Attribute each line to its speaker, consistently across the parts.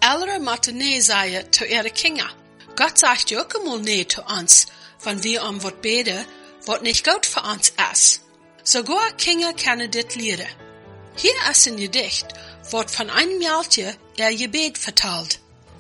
Speaker 1: Ältere moeten nee zeggen zu ihre Kinder. Gott sagt ja auch einmal nee zu uns, wenn wir wat beten, wat nicht gut für uns ist. Sogar Kinder können dit leren. Hier ist ein Gedicht, wat von einem Mädchen Gebet vertelt.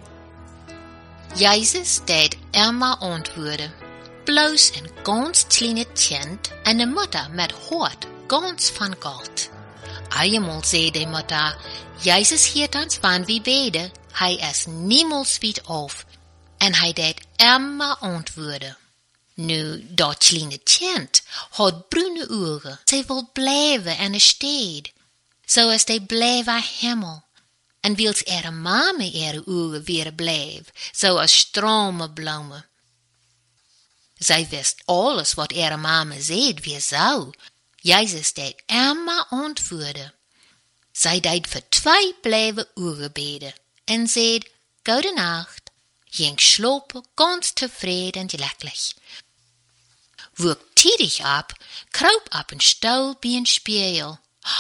Speaker 2: Jezus deed Emma antwoorden. Bloos een ganz kleine kind en de Mutter met hart ganz van goud. Einmal zei de Mutter, Jezus hiert ons wann wie beden, hij is niemals weit auf. En hij deed Emma antwoorden. Nu, dat kleine kind had bruine ogen. Zij wil blijven in de stad. Zoals de blijven hemel. En wils ihre mama ihre ogen weer blijven, zoals stromen bloemen. Zij wist alles wat ihre mama zei, wie zou. Jezus deed Emma antwoorden. Zij deed voor 2 blijven uren beden. En zei, Gute Nacht. Ging slopen, ganz tevreden en glücklich. Woek tiedig ab, kruip op een stoel bij een spiegel.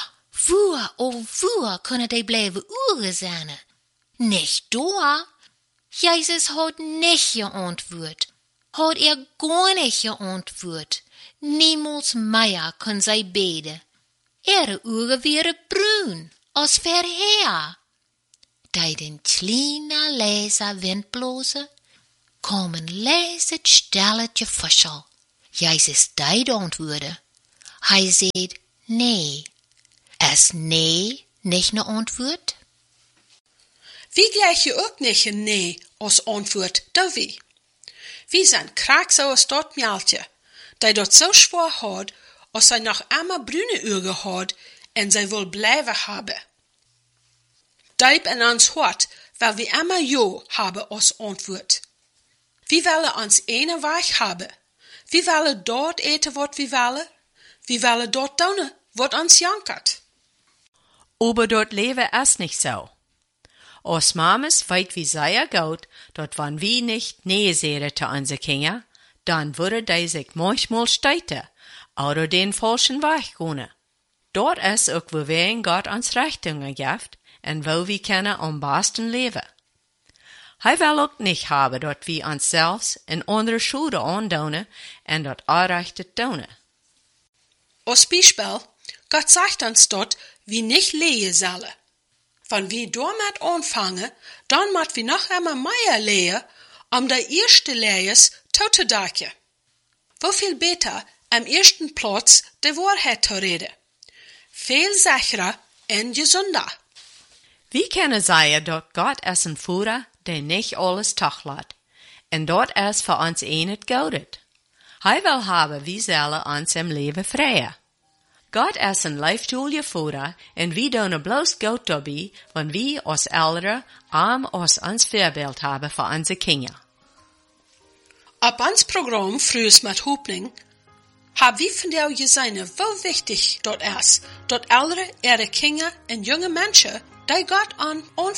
Speaker 2: Woer kunnen die blijven uren zijn? Nicht da. Jezus had nicht geantwoord. Had gar nicht geantwoord. Niemals mehr kon zij beden. Ihre uren waren bruin, als verheer. Die den kleine lezer windblozen, komen lees het stelletje verschil. Jezus deed antwoorden. Hij zei, nee. Is nee nicht ne Antwort?
Speaker 1: Wie gleich je ook nicht een nee als antwoord, da wie? Wie zijn krak zoals dat Mädchen, die dat zo schwer had, als zij nog einmal brune Augen had en zij wil blijven hebben. Diep in ons hart, weil wir immer ja haben als Antwort. Wir wollen uns eine Weg haben. Wir wollen dort eten wat wir wollen. Wir wollen dort tun, wat uns jankert.
Speaker 3: Aber dort leben ist nicht so. Als Mames weit wie sehr gut, dort wann wir nicht nee sehen zu unsere Kinder, dann würde die sich manchmal streiten, oder den falschen Weg gehen. Dort ist auch, wo wir in Gott uns Richtungen gibt, en wo wir können am besten leben. Hij will auch nicht haben, dort wir uns selbst in andere Schulden andonen en dat Unrechte tun.
Speaker 1: Als Beispiel, Gott sagt uns dort, wie nicht lehen sollen. Wenn wir damit anfangen, dann müssen wir noch einmal mehr lehen, der erste Lehres zu decken. Wieviel besser am ersten Platz die Wahrheit zu reden. Viel sicherer und gesünder.
Speaker 3: Wir können sagen, dass Gott ist ein Führer, der nicht alles tachlat. Und dort ist für uns nicht Gaudet. Hij will haben, wir sollen uns im Leben freien. Gott ist ein leiftulige Führer, und wir tun bloß gut dabei, wenn wir als Ältere als uns Vorbild haben für unsere Kinder.
Speaker 1: Ab uns Programm Frühes mit Hoffnung haben wir von dir gesehen, wie wichtig dort ist, dort Ältere ihre Kinder und junge Menschen, die Gott an